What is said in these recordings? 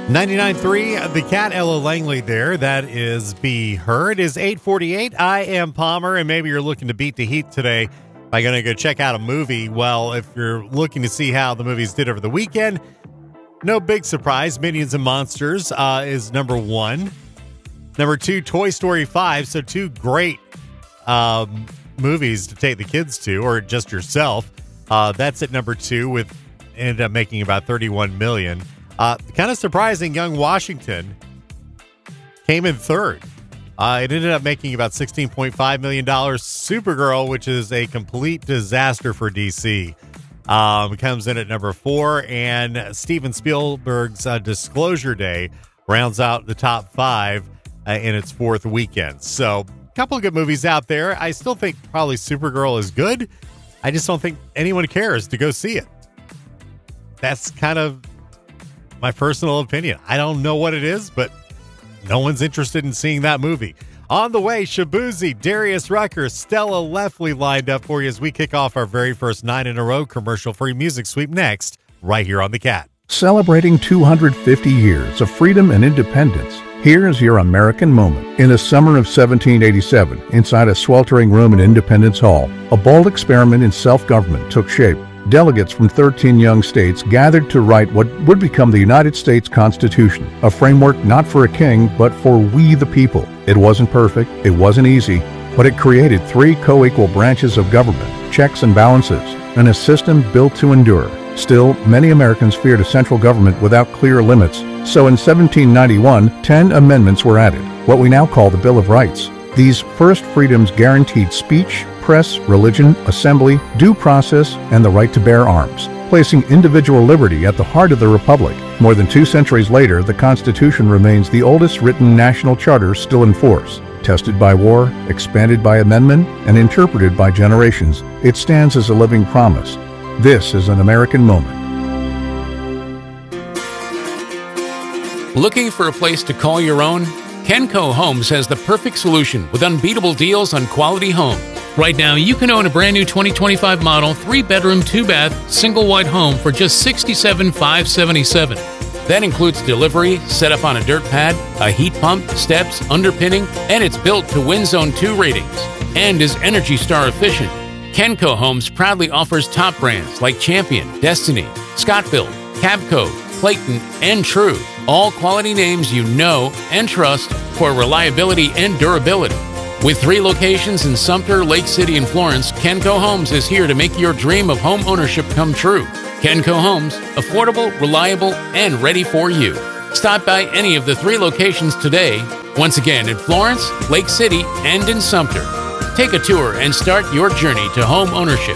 99.3, The Cat, Ella Langley there. That is Be Heard. It is 8:48. I am Palmer, and maybe you're looking to beat the heat today by going to go check out a movie. Well, if you're looking to see how the movies did over the weekend, no big surprise. Minions and Monsters is number one. Number two, Toy Story 5. So two great movies to take the kids to, or just yourself. That's at number two, ended up making about $31 million. Kind of surprising, Young Washington came in third. It ended up making about $16.5 million. Supergirl, which is a complete disaster for DC, comes in at number four. And Steven Spielberg's Disclosure Day rounds out the top five in its fourth weekend. So a couple of good movies out there. I still think probably Supergirl is good. I just don't think anyone cares to go see it. That's kind of my personal opinion. I don't know what it is, but no one's interested in seeing that movie. On the way, Shaboozey, Darius Rucker, Stella Leffley lined up for you as we kick off our very first 9 in a row commercial-free music sweep next, right here on The Cat. Celebrating 250 years of freedom and independence. Here's your American moment. In the summer of 1787, inside a sweltering room in Independence Hall, a bold experiment in self-government took shape. Delegates from 13 young states gathered to write what would become the United States Constitution, a framework not for a king, but for we the people. It wasn't perfect, it wasn't easy, but it created 3 co-equal branches of government, checks and balances, and a system built to endure. Still, many Americans feared a central government without clear limits, so in 1791, 10 amendments were added, what we now call the Bill of Rights. These first freedoms guaranteed speech, press, religion, assembly, due process, and the right to bear arms, placing individual liberty at the heart of the Republic. More than 2 centuries later, the Constitution remains the oldest written national charter still in force. Tested by war, expanded by amendment, and interpreted by generations, it stands as a living promise. This is an American moment. Looking for a place to call your own? Kenco Homes has the perfect solution with unbeatable deals on quality homes. Right now, you can own a brand new 2025 model 3-bedroom, 2-bath, single wide home for just $67,577. That includes delivery, setup on a dirt pad, a heat pump, steps, underpinning, and it's built to Wind Zone 2 ratings and is Energy Star efficient. Kenco Homes proudly offers top brands like Champion, Destiny, Scott-Built, Cabco, Clayton, and True. All quality names you know and trust for reliability and durability. With 3 locations in Sumter, Lake City, and Florence, Kenco Homes is here to make your dream of home ownership come true. Kenco Homes, affordable, reliable, and ready for you. Stop by any of the 3 locations today, once again in Florence, Lake City, and in Sumter. Take a tour and start your journey to home ownership.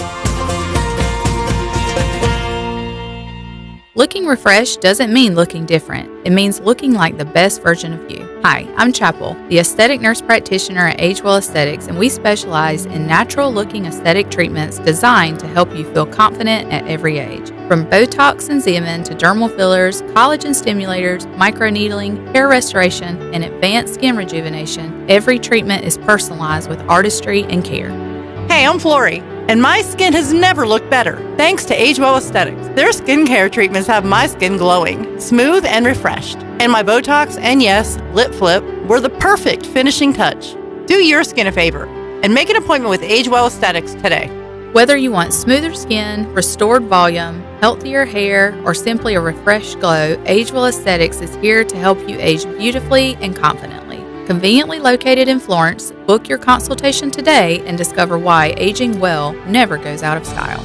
Looking refreshed doesn't mean looking different. It means looking like the best version of you. Hi, I'm Chapel, the aesthetic nurse practitioner at Agewell Aesthetics, and we specialize in natural-looking aesthetic treatments designed to help you feel confident at every age. From Botox and Xeomin to dermal fillers, collagen stimulators, microneedling, hair restoration, and advanced skin rejuvenation, every treatment is personalized with artistry and care. Hey, I'm Flory, and my skin has never looked better, thanks to Agewell Aesthetics. Their skincare treatments have my skin glowing, smooth, and refreshed. And my Botox and, yes, lip flip were the perfect finishing touch. Do your skin a favor and make an appointment with Agewell Aesthetics today. Whether you want smoother skin, restored volume, healthier hair, or simply a refreshed glow, Agewell Aesthetics is here to help you age beautifully and confidently. Conveniently located in Florence, book your consultation today and discover why aging well never goes out of style.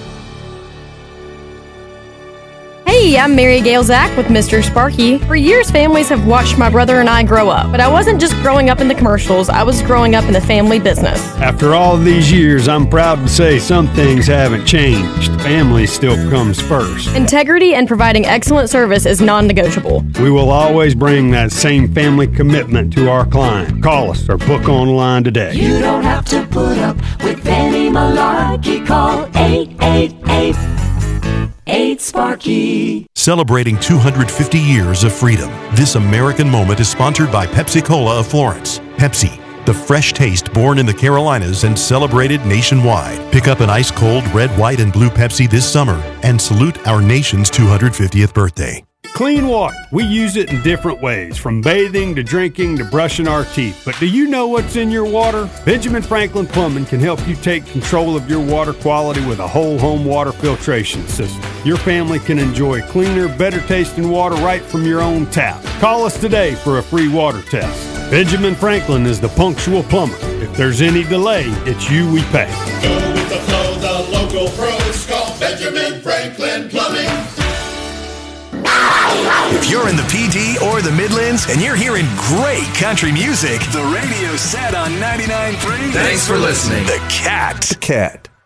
Hey, I'm Mary Gail Zach with Mr. Sparky. For years, families have watched my brother and I grow up. But I wasn't just growing up in the commercials, I was growing up in the family business. After all these years, I'm proud to say some things haven't changed. Family still comes first. Integrity and providing excellent service is non-negotiable. We will always bring that same family commitment to our client. Call us or book online today. You don't have to put up with any malarkey. Call 888-8 Celebrating 250 years of freedom. This American moment is sponsored by Pepsi-Cola of Florence. Pepsi, the fresh taste born in the Carolinas and celebrated nationwide. Pick up an ice-cold red, white, and blue Pepsi this summer and salute our nation's 250th birthday. Clean water. We use it in different ways, from bathing to drinking to brushing our teeth. But do you know what's in your water? Benjamin Franklin Plumbing can help you take control of your water quality with a whole home water filtration system. Your family can enjoy cleaner, better tasting water right from your own tap. Call us today for a free water test. Benjamin Franklin is the punctual plumber. If there's any delay, it's you we pay. Go with the flow, the local pros. Call Benjamin Franklin Plumbing. If you're in the PD or the Midlands and you're hearing great country music, the radio's set on 99.3. Thanks for listening. The Cat.